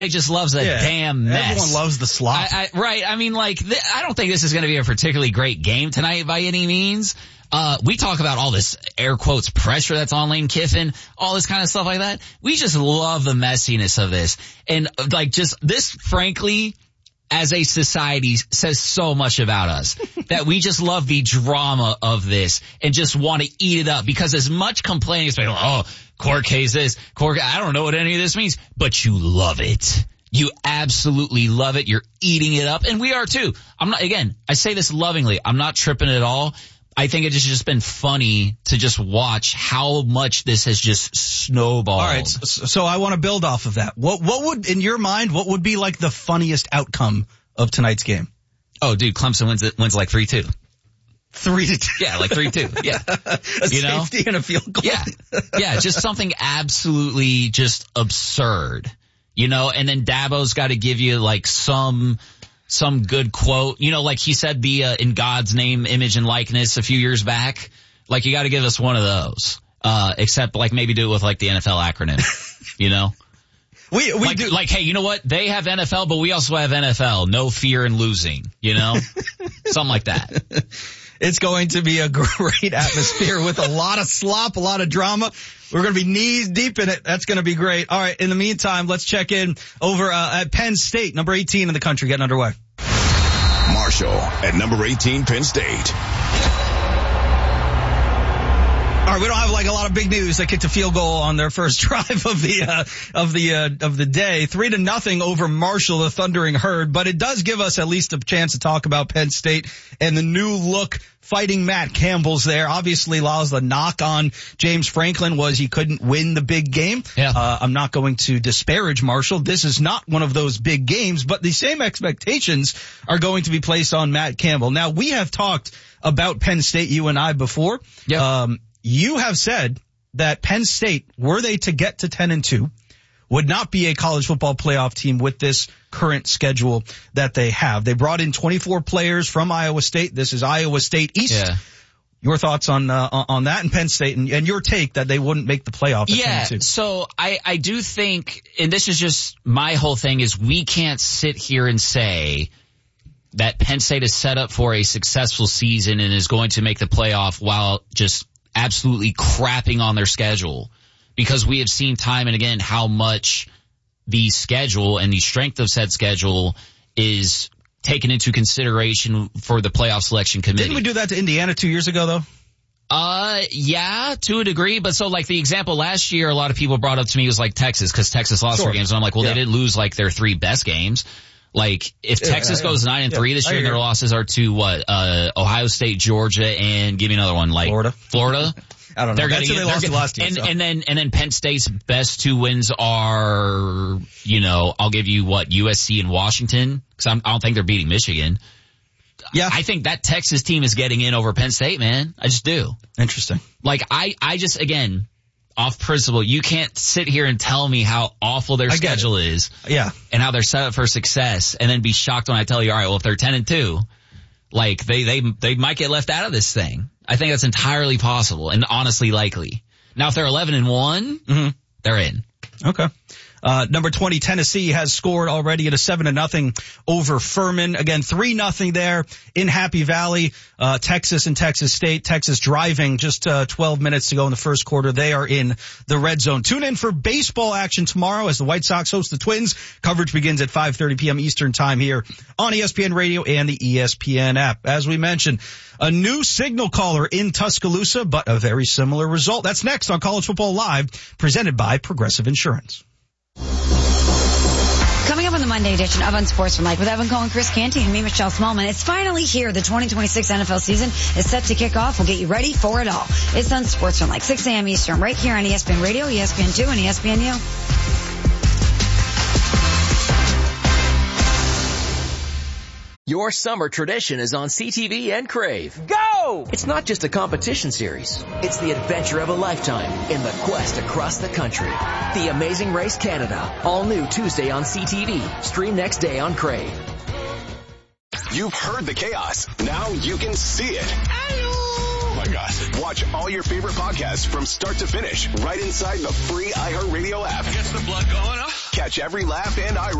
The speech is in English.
just loves a damn mess. Everyone loves the slop. Right. I mean, like, I don't think this is going to be a particularly great game tonight by any means. We talk about all this air quotes pressure that's on Lane Kiffin, all this kind of stuff like that. We just love the messiness of this. And like just this, frankly, as a society says so much about us that we just love the drama of this and just want to eat it up because as much complaining as people, court case this, I don't know what any of this means, but you love it. You absolutely love it. You're eating it up. And we are too. I say this lovingly. I'm not tripping at all. I think it's just been funny to just watch how much this has just snowballed. All right, so I want to build off of that. What would, in your mind, what would be like the funniest outcome of tonight's game? Oh, dude, Clemson wins like 3-2. 3-2. Yeah, like 3-2. Yeah. A safety and a field goal. Yeah. Yeah, just something absolutely just absurd. And then Dabo's got to give you like some good quote, like he said in God's name, image and likeness a few years back. Like you got to give us one of those. Except like maybe do it with like the NFL acronym, We like, do. Like, hey, you know what? They have NFL, but we also have NFL. No fear in losing, Something like that. It's going to be a great atmosphere with a lot of slop, a lot of drama. We're going to be knees deep in it. That's going to be great. All right. In the meantime, let's check in over at Penn State, number 18 in the country, getting underway. Marshall at number 18, Penn State. All right, we don't have like a lot of big news. They kicked a field goal on their first drive of the day, 3-0 over Marshall, the Thundering Herd. But it does give us at least a chance to talk about Penn State and the new look fighting Matt Campbell's there. Obviously, Lyles, the knock on James Franklin was he couldn't win the big game. Yeah. I'm not going to disparage Marshall. This is not one of those big games, but the same expectations are going to be placed on Matt Campbell. Now, we have talked about Penn State, you and I, before. Yeah. You have said that Penn State, were they to get to 10-2, would not be a college football playoff team with this current schedule that they have. They brought in 24 players from Iowa State. This is Iowa State East. Yeah. Your thoughts on that and Penn State and your take that they wouldn't make the playoff at 10-2. So I do think, and this is just my whole thing, is we can't sit here and say that Penn State is set up for a successful season and is going to make the playoff while just absolutely crapping on their schedule, because we have seen time and again how much the schedule and the strength of said schedule is taken into consideration for the playoff selection committee. Didn't we do that to Indiana 2 years ago though? Yeah, to a degree. But so like the example last year, a lot of people brought up to me was like Texas, because Texas lost their games. And I'm like, well, they didn't lose like their 3 best games. Like, if Texas goes 9-3 this year, and their losses are to Ohio State, Georgia, and give me another one, like Florida. I don't know. That's who they lost to last year. And then Penn State's best 2 wins are, I'll give you USC and Washington, because I don't think they're beating Michigan. Yeah. I think that Texas team is getting in over Penn State, man. I just do. Interesting. Like, I just, again, off principle, you can't sit here and tell me how awful their schedule is. Yeah. And how they're set up for success, and then be shocked when I tell you, all right, well, if they're 10-2, like they might get left out of this thing. I think that's entirely possible and honestly likely. Now, if they're 11-1, they're in. Okay. Number 20, Tennessee has scored already at a 7-0 over Furman. Again, 3-0 there in Happy Valley. Texas and Texas State. Texas driving just 12 minutes to go in the first quarter. They are in the red zone. Tune in for baseball action tomorrow as the White Sox host the Twins. Coverage begins at 5:30 p.m. Eastern time here on ESPN Radio and the ESPN app. As we mentioned, a new signal caller in Tuscaloosa, but a very similar result. That's next on College Football Live, presented by Progressive Insurance. Coming up on the Monday edition of Unsportsmanlike with Evan Cohen, Chris Canty, and me, Michelle Smallman. It's finally here. The 2026 NFL season is set to kick off. We'll get you ready for it all. It's Unsportsmanlike, 6 a.m. Eastern, right here on ESPN Radio, ESPN2, and ESPNU. Your summer tradition is on CTV and Crave. Go! It's not just a competition series. It's the adventure of a lifetime in the quest across the country. The Amazing Race Canada. All new Tuesday on CTV. Stream next day on Crave. You've heard the chaos. Now you can see it. Oh my gosh. Watch all your favorite podcasts from start to finish right inside the free iHeartRadio app. Gets the blood going, huh? Catch every laugh and eye